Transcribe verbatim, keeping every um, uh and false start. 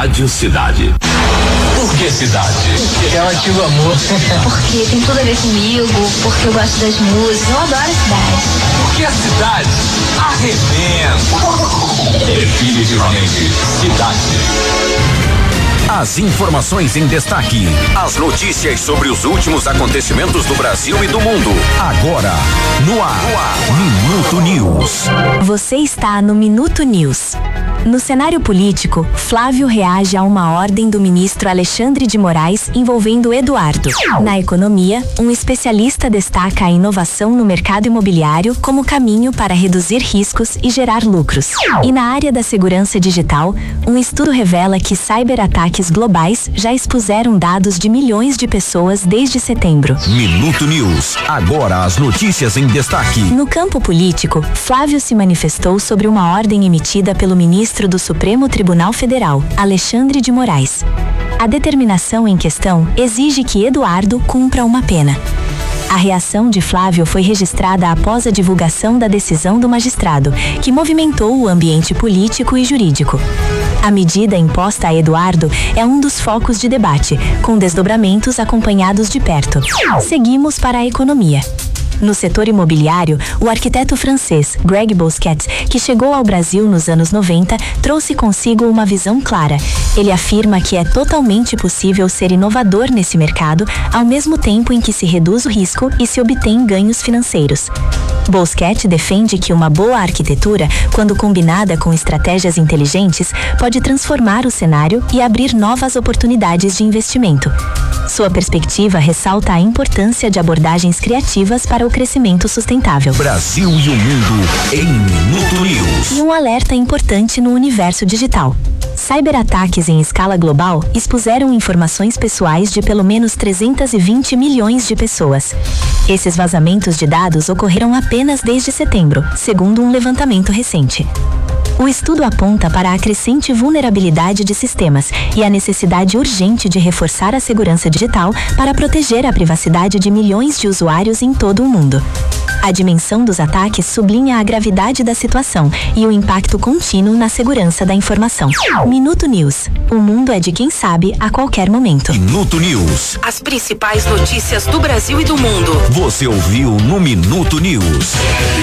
Rádio Cidade. Por que Cidade? Porque ela ativa amor. Porque tem tudo a ver comigo, porque eu gosto das músicas, eu adoro a cidade. Porque a cidade arrebenta. Definitivamente Cidade. As informações em destaque. As notícias sobre os últimos acontecimentos do Brasil e do mundo. Agora, no ar, no ar. Minuto News. Você está no Minuto News. No cenário político, Flávio reage a uma ordem do ministro Alexandre de Moraes envolvendo Eduardo. Na economia, um especialista destaca a inovação no mercado imobiliário como caminho para reduzir riscos e gerar lucros. E na área da segurança digital, um estudo revela que cyberataques globais já expuseram dados de milhões de pessoas desde setembro. Minuto News. Agora as notícias em destaque. No campo político, Flávio se manifestou sobre uma ordem emitida pelo ministro do Supremo Tribunal Federal, Alexandre de Moraes. A determinação em questão exige que Eduardo cumpra uma pena. A reação de Flávio foi registrada após a divulgação da decisão do magistrado, que movimentou o ambiente político e jurídico. A medida imposta a Eduardo é um dos focos de debate, com desdobramentos acompanhados de perto. Seguimos para a economia. No setor imobiliário, o arquiteto francês Greg Bousquet, que chegou ao Brasil nos anos noventa, trouxe consigo uma visão clara. Ele afirma que é totalmente possível ser inovador nesse mercado, ao mesmo tempo em que se reduz o risco e se obtém ganhos financeiros. Bousquet defende que uma boa arquitetura, quando combinada com estratégias inteligentes, pode transformar o cenário e abrir novas oportunidades de investimento. Sua perspectiva ressalta a importância de abordagens criativas para o crescimento sustentável. Brasil e o mundo em Minuto News. E um alerta importante no universo digital. Cyberataques em escala global expuseram informações pessoais de pelo menos trezentos e vinte milhões de pessoas. Esses vazamentos de dados ocorreram apenas desde setembro, segundo um levantamento recente. O estudo aponta para a crescente vulnerabilidade de sistemas e a necessidade urgente de reforçar a segurança digital para proteger a privacidade de milhões de usuários em todo o mundo. A dimensão dos ataques sublinha a gravidade da situação e o impacto contínuo na segurança da informação. Minuto News. O mundo é de quem sabe a qualquer momento. Minuto News. As principais notícias do Brasil e do mundo. Você ouviu no Minuto News.